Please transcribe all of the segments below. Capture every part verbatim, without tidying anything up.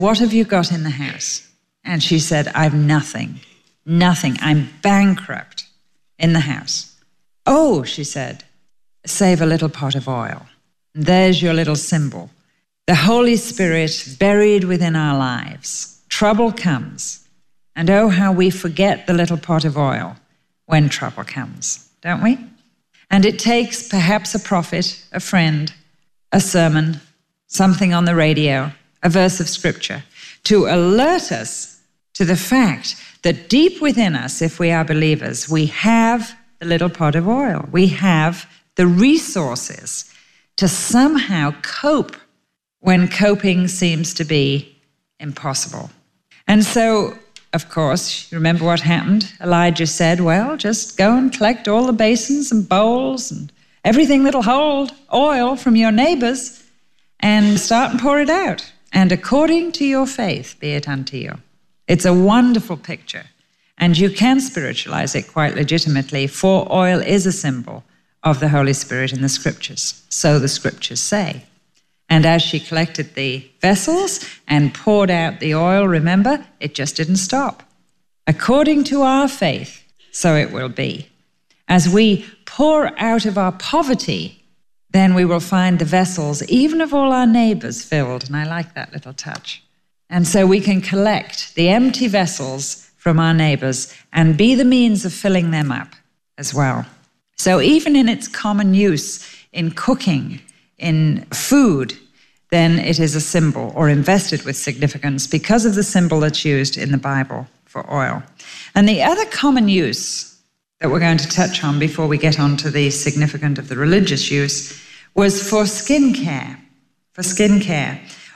what have you got in the house? And she said, I've nothing, nothing. I'm bankrupt in the house. Oh, she said, save a little pot of oil. There's your little symbol. The Holy Spirit buried within our lives. Trouble comes. And oh, how we forget the little pot of oil when trouble comes, don't we? And it takes perhaps a prophet, a friend, a sermon, something on the radio, a verse of scripture, to alert us to the fact that deep within us, if we are believers, we have the little pot of oil. We have the resources to somehow cope when coping seems to be impossible. And so, of course, you remember what happened? Elijah said, well, just go and collect all the basins and bowls and everything that'll hold oil from your neighbors and start and pour it out. And according to your faith, be it unto you. It's a wonderful picture. And you can spiritualize it quite legitimately, for oil is a symbol of the Holy Spirit in the scriptures. So the scriptures say. And as she collected the vessels and poured out the oil, remember, it just didn't stop. According to our faith, so it will be. As we pour out of our poverty, then we will find the vessels, even of all our neighbors, filled. And I like that little touch. And so we can collect the empty vessels from our neighbors and be the means of filling them up as well. So even in its common use in cooking, in food, then it is a symbol or invested with significance because of the symbol that's used in the Bible for oil. And the other common use that we're going to touch on before we get on to the significance of the religious use was for skin care. For skin care.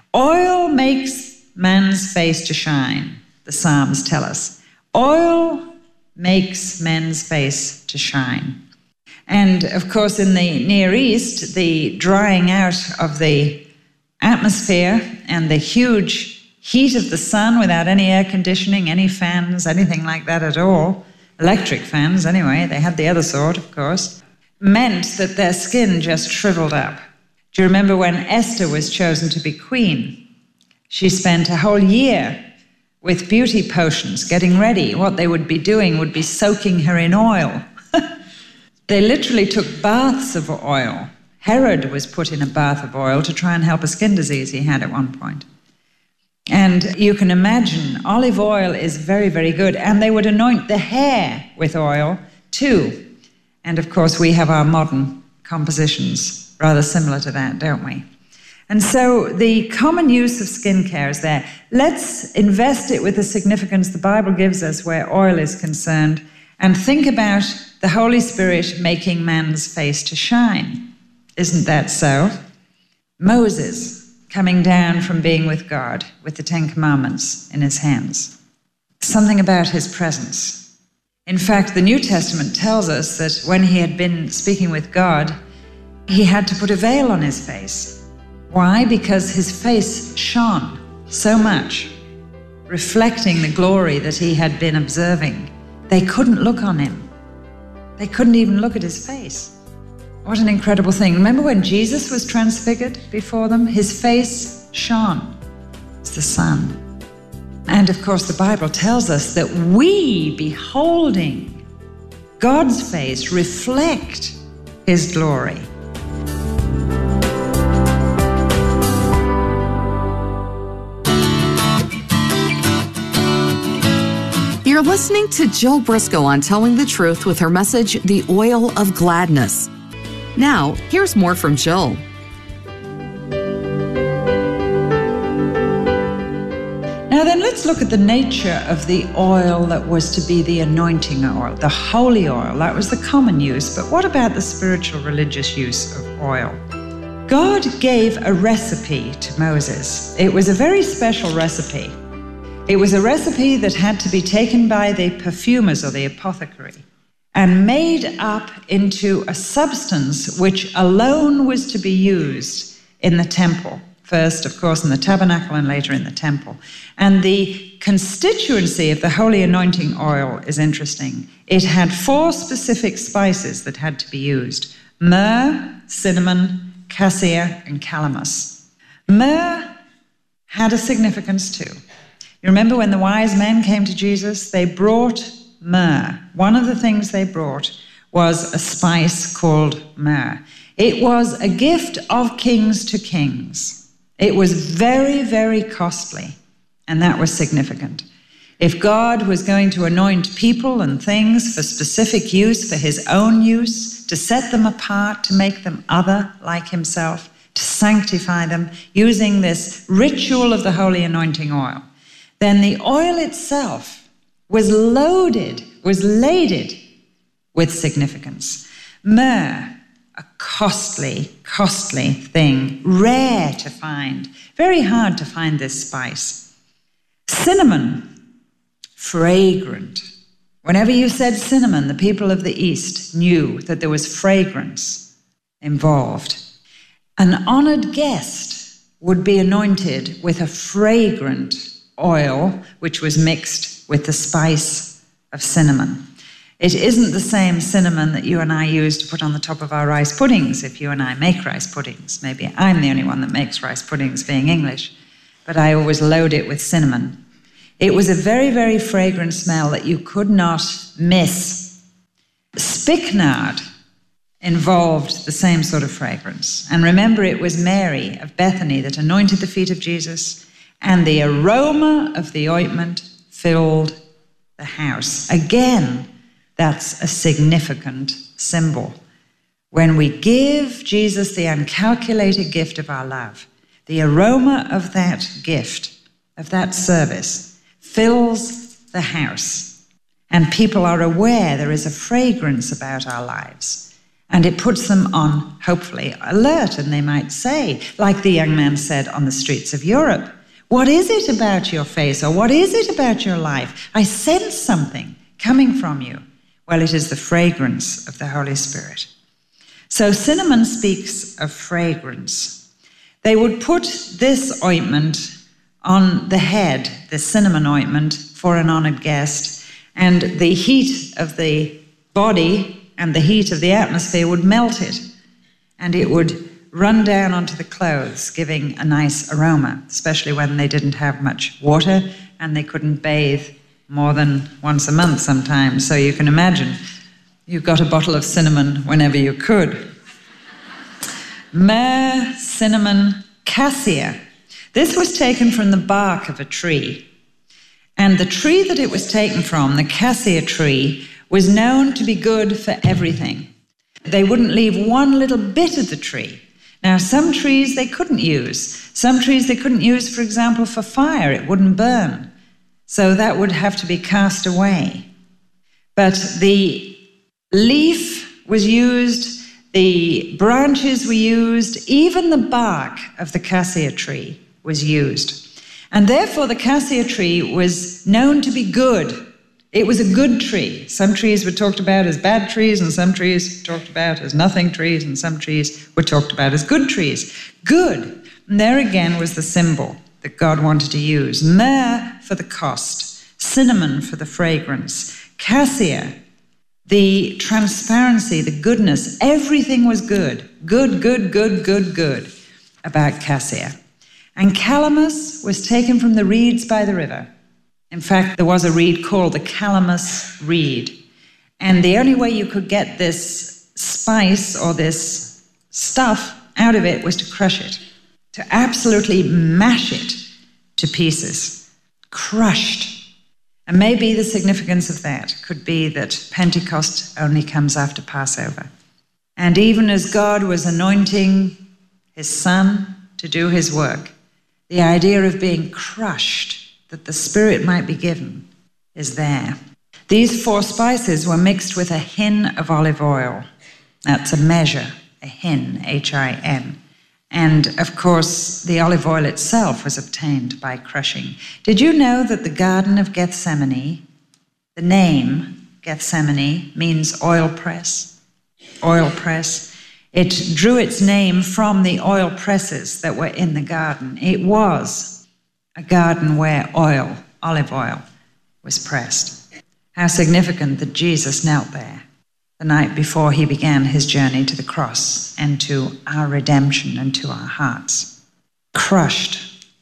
Oil makes man's face to shine, the Psalms tell us. Oil makes men's face to shine. And of course, in the Near East, the drying out of the atmosphere and the huge heat of the sun without any air conditioning, any fans, anything like that at all, electric fans anyway, they had the other sort, of course, meant that their skin just shriveled up. Do you remember when Esther was chosen to be queen? She spent a whole year with beauty potions getting ready. What they would be doing would be soaking her in oil. They literally took baths of oil. Herod was put in a bath of oil to try and help a skin disease he had at one point. And you can imagine, olive oil is very, very good. And they would anoint the hair with oil too. And of course, we have our modern compositions rather similar to that, don't we? And so the common use of skincare is there. Let's invest it with the significance the Bible gives us where oil is concerned and think about the Holy Spirit making man's face to shine. Isn't that so? Moses coming down from being with God with the Ten Commandments in his hands. Something about his presence. In fact, the New Testament tells us that when he had been speaking with God, he had to put a veil on his face. Why? Because his face shone so much, reflecting the glory that he had been observing. They couldn't look on him. They couldn't even look at his face. What an incredible thing. Remember when Jesus was transfigured before them? His face shone. It's the sun. And of course, the Bible tells us that we, beholding God's face, reflect his glory. You're listening to Jill Briscoe on Telling the Truth with her message, The Oil of Gladness. Now, here's more from Jill. Now then, let's look at the nature of the oil that was to be the anointing oil, the holy oil. That was the common use. But what about the spiritual religious use of oil? God gave a recipe to Moses. It was a very special recipe. It was a recipe that had to be taken by the perfumers or the apothecary and made up into a substance which alone was to be used in the temple. First, of course, in the tabernacle and later in the temple. And the constituency of the holy anointing oil is interesting. It had four specific spices that had to be used: myrrh, cinnamon, cassia, and calamus. Myrrh had a significance too. You remember when the wise men came to Jesus, they brought myrrh. One of the things they brought was a spice called myrrh. It was a gift of kings to kings. It was very, very costly, and that was significant. If God was going to anoint people and things for specific use, for his own use, to set them apart, to make them other like himself, to sanctify them, using this ritual of the holy anointing oil, then the oil itself was loaded, was laded with significance. Myrrh, a costly, costly thing, rare to find, very hard to find this spice. Cinnamon, fragrant. Whenever you said cinnamon, the people of the East knew that there was fragrance involved. An honored guest would be anointed with a fragrant oil, which was mixed with the spice of cinnamon. It isn't the same cinnamon that you and I use to put on the top of our rice puddings if you and I make rice puddings. Maybe I'm the only one that makes rice puddings, being English, but I always load it with cinnamon. It was a very, very fragrant smell that you could not miss. Spikenard involved the same sort of fragrance. And remember, it was Mary of Bethany that anointed the feet of Jesus, and the aroma of the ointment filled the house. Again, that's a significant symbol. When we give Jesus the uncalculated gift of our love, the aroma of that gift, of that service, fills the house, and people are aware there is a fragrance about our lives, and it puts them on, hopefully, alert, and they might say, like the young man said on the streets of Europe, "What is it about your face, or what is it about your life? I sense something coming from you." Well, it is the fragrance of the Holy Spirit. So cinnamon speaks of fragrance. They would put this ointment on the head, the cinnamon ointment, for an honored guest, and the heat of the body and the heat of the atmosphere would melt it, and it would run down onto the clothes, giving a nice aroma, especially when they didn't have much water and they couldn't bathe more than once a month sometimes. So you can imagine you got a bottle of cinnamon whenever you could. Myrrh, cinnamon, cassia. This was taken from the bark of a tree. And the tree that it was taken from, the cassia tree, was known to be good for everything. They wouldn't leave one little bit of the tree. Now, some trees they couldn't use. Some trees they couldn't use, for example, for fire. It wouldn't burn. So that would have to be cast away. But the leaf was used, the branches were used, even the bark of the cassia tree was used. And therefore the cassia tree was known to be good. It was a good tree. Some trees were talked about as bad trees, and some trees were talked about as nothing trees, and some trees were talked about as good trees. Good. And there again was the symbol that God wanted to use. Myrrh for the cost, cinnamon for the fragrance, cassia, the transparency, the goodness. Everything was good. Good, good, good, good, good about cassia. And calamus was taken from the reeds by the river. In fact, there was a reed called the calamus reed. And the only way you could get this spice or this stuff out of it was to crush it, to absolutely mash it to pieces, crushed. And maybe the significance of that could be that Pentecost only comes after Passover. And even as God was anointing his Son to do his work, the idea of being crushed, that the Spirit might be given, is there. These four spices were mixed with a hin of olive oil. That's a measure, a hin, H I N. And, of course, the olive oil itself was obtained by crushing. Did you know that the Garden of Gethsemane, the name Gethsemane, means oil press? Oil press. It drew its name from the oil presses that were in the garden. It was a garden where oil, olive oil, was pressed. How significant that Jesus knelt there the night before he began his journey to the cross and to our redemption and to our hearts. Crushed.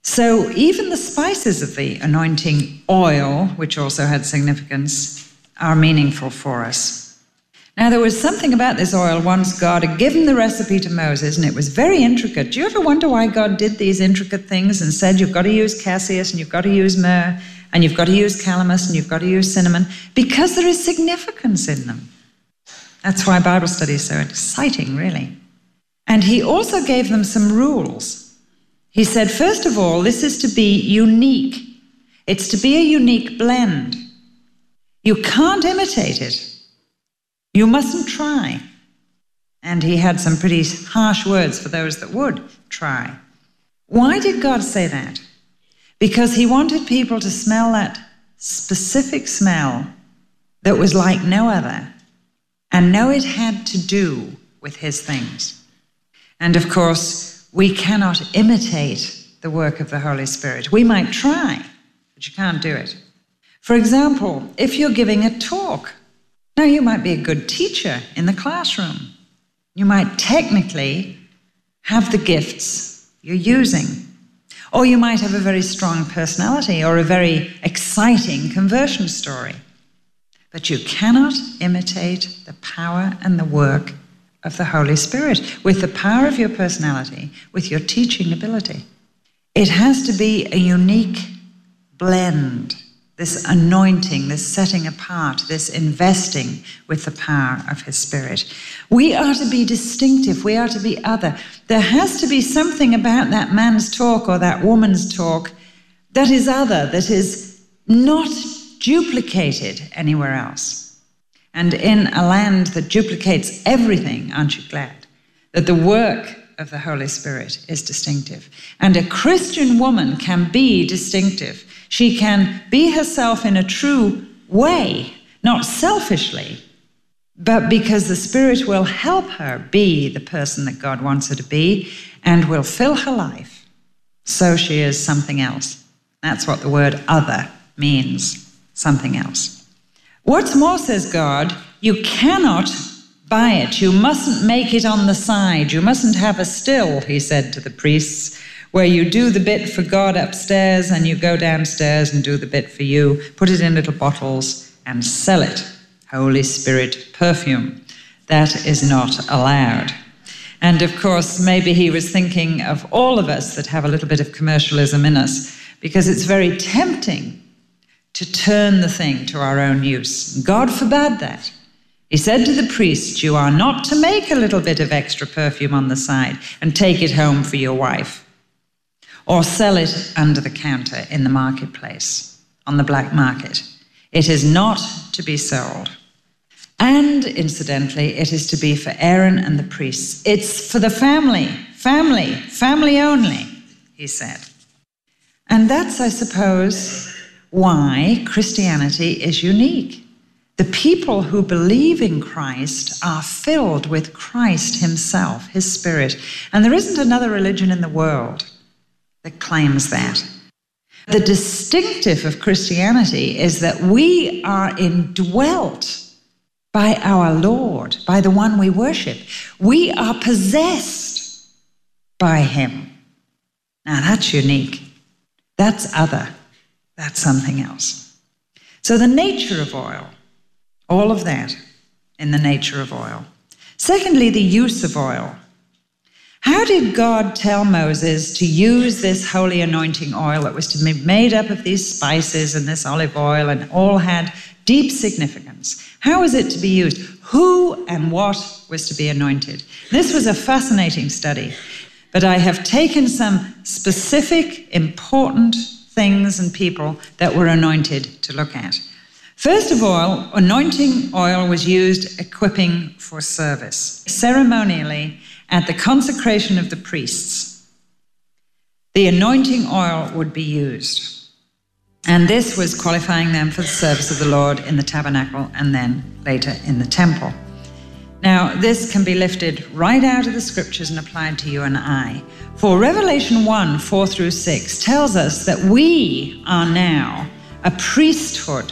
So even the spices of the anointing oil, which also had significance, are meaningful for us. Now, there was something about this oil once God had given the recipe to Moses, and it was very intricate. Do you ever wonder why God did these intricate things and said, you've got to use cassia, and you've got to use myrrh, and you've got to use calamus, and you've got to use cinnamon? Because there is significance in them. That's why Bible study is so exciting, really. And he also gave them some rules. He said, first of all, this is to be unique. It's to be a unique blend. You can't imitate it. You mustn't try. And he had some pretty harsh words for those that would try. Why did God say that? Because he wanted people to smell that specific smell that was like no other, and know it had to do with his things. And of course, we cannot imitate the work of the Holy Spirit. We might try, but you can't do it. For example, if you're giving a talk, now, you might be a good teacher in the classroom. You might technically have the gifts you're using. Or you might have a very strong personality or a very exciting conversion story. But you cannot imitate the power and the work of the Holy Spirit with the power of your personality, with your teaching ability. It has to be a unique blend. This anointing, this setting apart, this investing with the power of his Spirit. We are to be distinctive. We are to be other. There has to be something about that man's talk or that woman's talk that is other, that is not duplicated anywhere else. And in a land that duplicates everything, aren't you glad that the work of the Holy Spirit is distinctive? And a Christian woman can be distinctive. She can be herself in a true way, not selfishly, but because the Spirit will help her be the person that God wants her to be and will fill her life. So she is something else. That's what the word other means, something else. What's more, says God, you cannot buy it. You mustn't make it on the side. You mustn't have a still, he said to the priests, where you do the bit for God upstairs and you go downstairs and do the bit for you, put it in little bottles and sell it. Holy Spirit perfume. That is not allowed. And of course, maybe he was thinking of all of us that have a little bit of commercialism in us, because it's very tempting to turn the thing to our own use. God forbade that. He said to the priest, you are not to make a little bit of extra perfume on the side and take it home for your wife, or sell it under the counter in the marketplace, on the black market. It is not to be sold. And incidentally, it is to be for Aaron and the priests. It's for the family, family, family only, he said. And that's, I suppose, why Christianity is unique. The people who believe in Christ are filled with Christ himself, his Spirit. And there isn't another religion in the world that claims that. The distinctive of Christianity is that we are indwelt by our Lord, by the one we worship. We are possessed by him. Now that's unique. That's other. That's something else. So the nature of oil, all of that in the nature of oil. Secondly, the use of oil. How did God tell Moses to use this holy anointing oil that was to be made up of these spices and this olive oil and all had deep significance? How was it to be used? Who and what was to be anointed? This was a fascinating study, but I have taken some specific, important things and people that were anointed to look at. First of all, anointing oil was used equipping for service. Ceremonially, at the consecration of the priests, the anointing oil would be used. And this was qualifying them for the service of the Lord in the tabernacle and then later in the temple. Now, this can be lifted right out of the scriptures and applied to you and I. For Revelation one, four through six tells us that we are now a priesthood.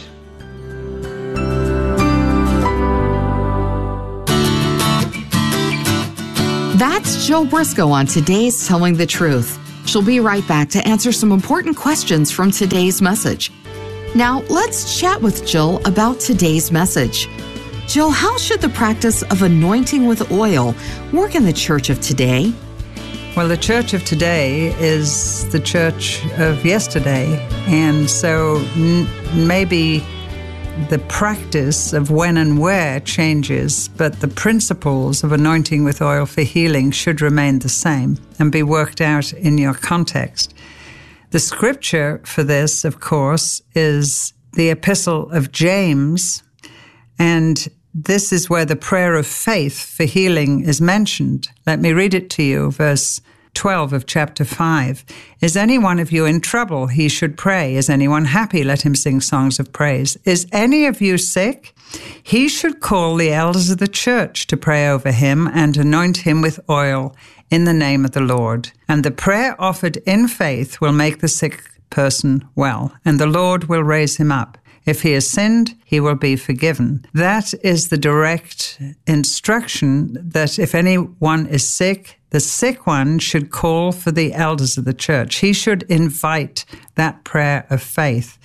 That's Jill Briscoe on today's Telling the Truth. She'll be right back to answer some important questions from today's message. Now, let's chat with Jill about today's message. Jill, how should the practice of anointing with oil work in the church of today? Well, the church of today is the church of yesterday, and so n- maybe the practice of when and where changes, but the principles of anointing with oil for healing should remain the same and be worked out in your context. The scripture for this, of course, is the Epistle of James, and this is where the prayer of faith for healing is mentioned. Let me read it to you, verse twelve of chapter five. Is any one of you in trouble? He should pray. Is anyone happy? Let him sing songs of praise. Is any of you sick? He should call the elders of the church to pray over him and anoint him with oil in the name of the Lord. And the prayer offered in faith will make the sick person well, and the Lord will raise him up. If he has sinned, he will be forgiven. That is the direct instruction that if anyone is sick, the sick one should call for the elders of the church. He should invite that prayer of faith.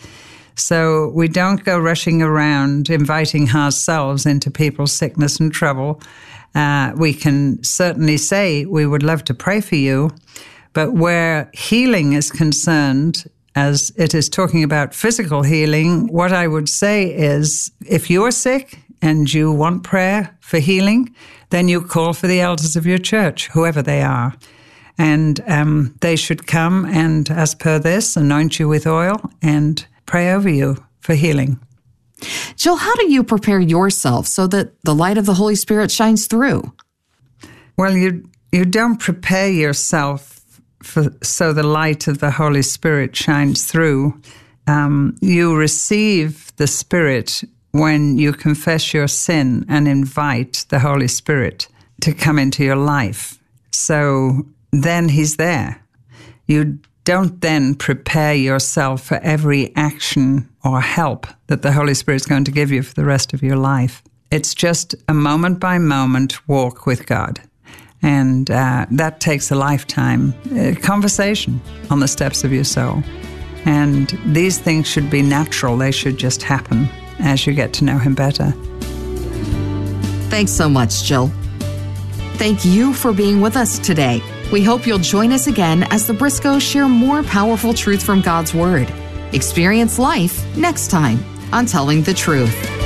So we don't go rushing around inviting ourselves into people's sickness and trouble. Uh, we can certainly say we would love to pray for you, but where healing is concerned, as it is talking about physical healing, what I would say is if you are sick and you want prayer for healing, then you call for the elders of your church, whoever they are. And um, they should come and, as per this, anoint you with oil and pray over you for healing. Jill, how do you prepare yourself so that the light of the Holy Spirit shines through? Well, you you don't prepare yourself For, so the light of the Holy Spirit shines through. Um, you receive the Spirit when you confess your sin and invite the Holy Spirit to come into your life. So then he's there. You don't then prepare yourself for every action or help that the Holy Spirit is going to give you for the rest of your life. It's just a moment-by-moment walk with God. And uh, that takes a lifetime uh, conversation on the steps of your soul. And these things should be natural. They should just happen as you get to know him better. Thanks so much, Jill. Thank you for being with us today. We hope you'll join us again as the Briscoes share more powerful truth from God's Word. Experience life next time on Telling the Truth.